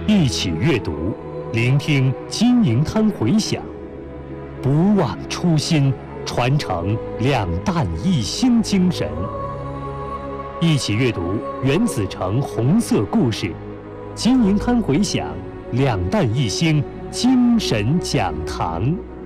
一起阅读，聆听金银滩回响，不忘初心，传承两弹一星精神。一起阅读袁子成红色故事，金银滩回响，两弹一星精神讲堂。